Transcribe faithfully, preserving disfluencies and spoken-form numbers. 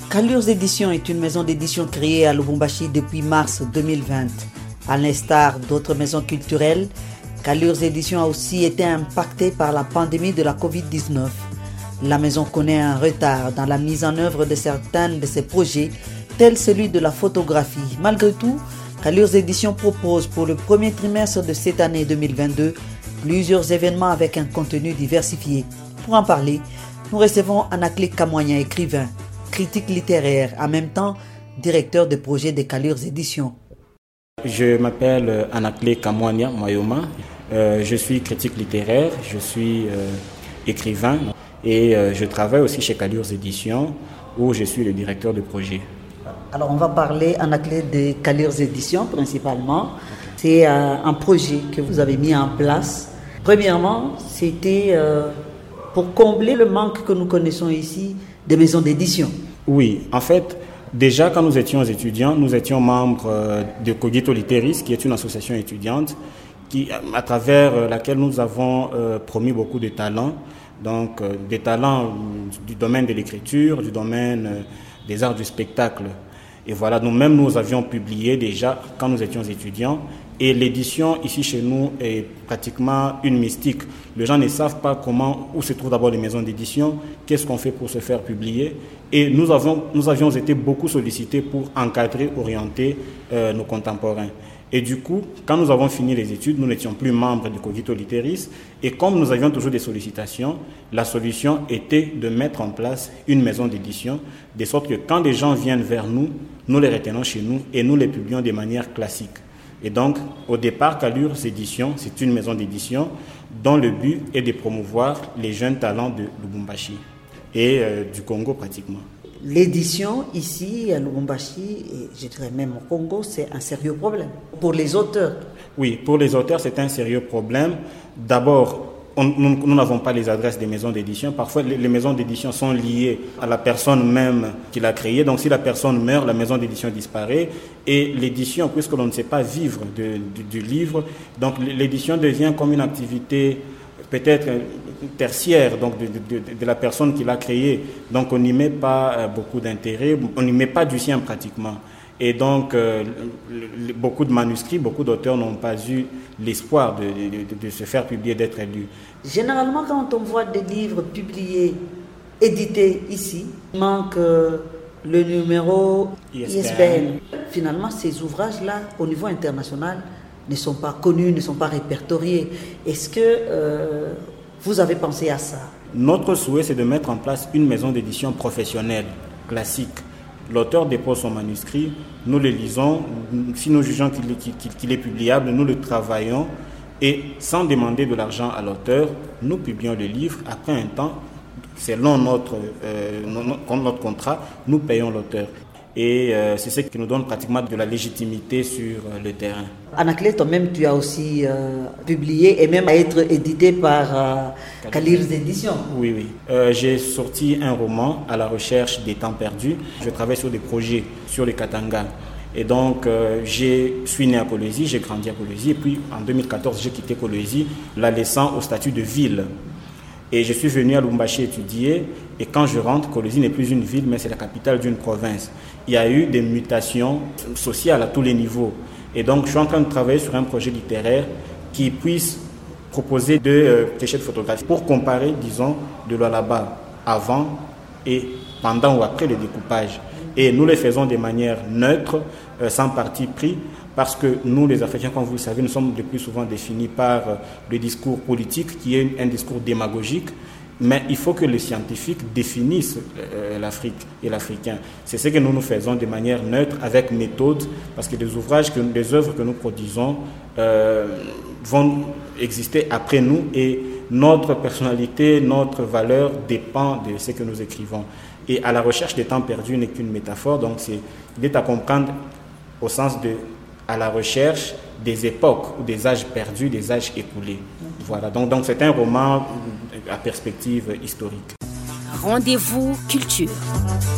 Callures Éditions est une maison d'édition créée à Lubumbashi depuis mars deux mille vingt. À l'instar d'autres maisons culturelles, Callures Éditions a aussi été impactée par la pandémie de la covid dix-neuf. La maison connaît un retard dans la mise en œuvre de certains de ses projets, tel celui de la photographie. Malgré tout, Callures Éditions propose pour le premier trimestre de cette année deux mille vingt-deux plusieurs événements avec un contenu diversifié. Pour en parler, nous recevons Anaclé Kamwanya, écrivain, critique littéraire, en même temps directeur de projet de Callures Éditions. Je m'appelle Anaclé Kamwanya Mayoma, euh, je suis critique littéraire, je suis euh, écrivain et euh, je travaille aussi chez Callures Éditions où je suis le directeur de projet. Alors on va parler Anaclé de Callures Éditions principalement. C'est euh, un projet que vous avez mis en place. Premièrement, c'était euh, pour combler le manque que nous connaissons ici des maisons d'édition. Oui, en fait, déjà quand nous étions étudiants, nous étions membres euh, de Cogito Literis, qui est une association étudiante, qui, à travers laquelle nous avons euh, promis beaucoup de talents, donc euh, des talents du domaine de l'écriture, du domaine euh, des arts du spectacle. Et voilà, nous-mêmes, nous avions publié déjà quand nous étions étudiants. Et l'édition ici chez nous est pratiquement une mystique. Les gens ne savent pas comment, où se trouvent d'abord les maisons d'édition, qu'est-ce qu'on fait pour se faire publier. Et nous, avons, nous avions été beaucoup sollicités pour encadrer, orienter euh, nos contemporains. Et du coup, quand nous avons fini les études, nous n'étions plus membres du Cogito Literis. Et comme nous avions toujours des sollicitations, la solution était de mettre en place une maison d'édition, de sorte que quand des gens viennent vers nous, nous les retenons chez nous et nous les publions de manière classique. Et donc, au départ, Callures Éditions, c'est une maison d'édition dont le but est de promouvoir les jeunes talents de Lubumbashi et euh, du Congo pratiquement. L'édition ici à Lubumbashi, et je dirais même au Congo, c'est un sérieux problème. Pour les auteurs. Oui, pour les auteurs, c'est un sérieux problème. D'abord, on, nous, nous n'avons pas les adresses des maisons d'édition. Parfois, les, les maisons d'édition sont liées à la personne même qui l'a créée. Donc, si la personne meurt, la maison d'édition disparaît. Et l'édition, puisque l'on ne sait pas vivre de, du, du livre, donc l'édition devient comme une activité peut-être tertiaire donc de, de, de, de la personne qui l'a créée. Donc, on n'y met pas beaucoup d'intérêt, on n'y met pas du sien pratiquement. Et donc, euh, beaucoup de manuscrits, beaucoup d'auteurs n'ont pas eu l'espoir de, de, de, de se faire publier, d'être lus. Généralement, quand on voit des livres publiés, édités ici, il manque euh, le numéro I S B N. Finalement, ces ouvrages-là, au niveau international, ne sont pas connus, ne sont pas répertoriés. Est-ce que euh, vous avez pensé à ça? Notre souhait, c'est de mettre en place une maison d'édition professionnelle, classique. L'auteur dépose son manuscrit, nous le lisons, si nous jugeons qu'il est, qu'il est publiable, nous le travaillons et sans demander de l'argent à l'auteur, nous publions le livre. Après un temps, selon notre, euh, notre contrat, nous payons l'auteur. Et euh, c'est ce qui nous donne pratiquement de la légitimité sur euh, le terrain. Anaclé, toi-même, tu as aussi euh, publié et même à être édité par euh, Callures Éditions. Oui, oui. Euh, j'ai sorti un roman à la recherche des temps perdus. Je travaille sur des projets sur le Katanga. Et donc, euh, je suis né à Kolwezi, j'ai grandi à Kolwezi. Et puis, en deux mille quatorze, j'ai quitté Kolwezi, la laissant au statut de ville. Et je suis venu à Lubumbashi étudier. Et quand je rentre, Kolwezi n'est plus une ville, mais c'est la capitale d'une province. Il y a eu des mutations sociales à tous les niveaux. Et donc, je suis en train de travailler sur un projet littéraire qui puisse proposer deux euh, clichés de photographie pour comparer, disons, de Lualaba avant et pendant ou après le découpage. Et nous les faisons de manière neutre, euh, sans parti pris, parce que nous, les Africains, comme vous le savez, nous sommes le plus souvent définis par euh, le discours politique, qui est un discours démagogique. Mais il faut que les scientifiques définissent euh, l'Afrique et l'Africain. C'est ce que nous nous faisons de manière neutre, avec méthode, parce que les ouvrages, que, les œuvres que nous produisons euh, vont exister après nous et notre personnalité, notre valeur dépend de ce que nous écrivons. Et à la recherche des temps perdus n'est qu'une métaphore, donc c'est, il est à comprendre au sens de à la recherche des époques ou des âges perdus, des âges écoulés. Voilà, donc, donc c'est un roman à perspective historique. Rendez-vous culture.